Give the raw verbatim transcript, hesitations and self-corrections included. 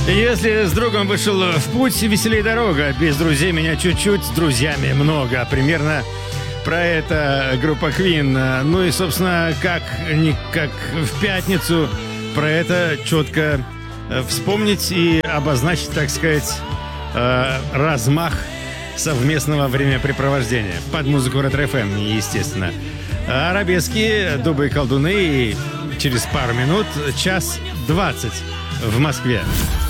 Если с другом вышел в путь, веселей дорога. Без друзей меня чуть-чуть, с друзьями много. Примерно про это группа Queen. Ну и, собственно, как, не как в пятницу, про это четко вспомнить и обозначить, так сказать, размах совместного времяпрепровождения. Под музыку Ретро-эф эм, естественно. Арабески, дубы и колдуны. И через пару минут час двадцать в Москве.